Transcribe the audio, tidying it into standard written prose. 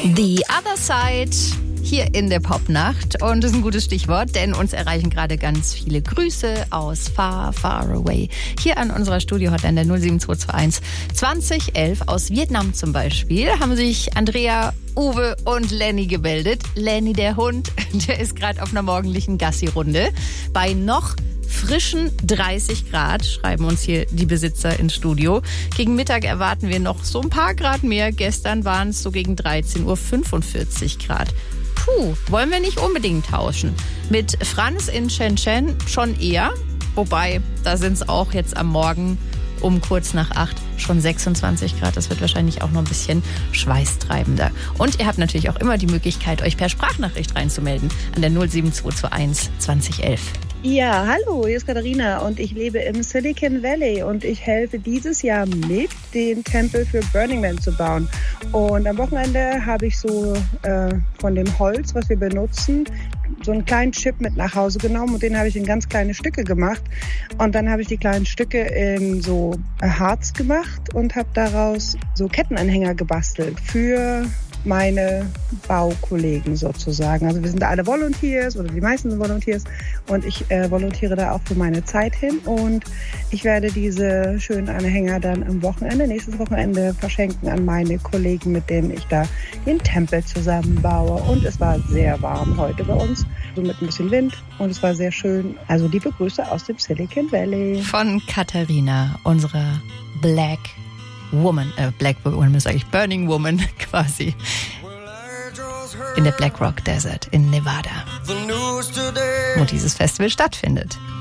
The Other Side hier in der Popnacht. Und das ist ein gutes Stichwort, denn uns erreichen gerade ganz viele Grüße aus Far, Far Away. Hier an unserer Studio-Hotline der 07221 2011 aus Vietnam zum Beispiel haben sich Andrea, Uwe und Lenny gemeldet. Lenny, der Hund, der ist gerade auf einer morgendlichen Gassi-Runde bei noch frischen 30 Grad, schreiben uns hier die Besitzer ins Studio. Gegen Mittag erwarten wir noch so ein paar Grad mehr. Gestern waren es so gegen 13 Uhr 45 Grad. Puh, wollen wir nicht unbedingt tauschen. Mit Franz in Shenzhen schon eher. Wobei, da sind es auch jetzt am Morgen um kurz nach 8 schon 26 Grad. Das wird wahrscheinlich auch noch ein bisschen schweißtreibender. Und ihr habt natürlich auch immer die Möglichkeit, euch per Sprachnachricht reinzumelden an der 07221 2011. Ja, hallo, hier ist Katharina und ich lebe im Silicon Valley und ich helfe dieses Jahr mit, den Tempel für Burning Man zu bauen. Und am Wochenende habe ich so von dem Holz, was wir benutzen, so einen kleinen Chip mit nach Hause genommen und den habe ich in ganz kleine Stücke gemacht. Und dann habe ich die kleinen Stücke in so Harz gemacht und habe daraus so Kettenanhänger gebastelt für meine Baukollegen sozusagen. Also wir sind alle Volunteers oder die meisten sind Volunteers und ich volontiere da auch für meine Zeit hin und ich werde diese schönen Anhänger dann am Wochenende, nächstes Wochenende verschenken an meine Kollegen, mit denen ich da den Tempel zusammenbaue. Und es war sehr warm heute bei uns, so mit ein bisschen Wind und es war sehr schön. Also liebe Grüße aus dem Silicon Valley. Von Katharina, unserer Black Woman, sage ich, Burning Woman quasi, in der Black Rock Desert in Nevada, wo dieses Festival stattfindet.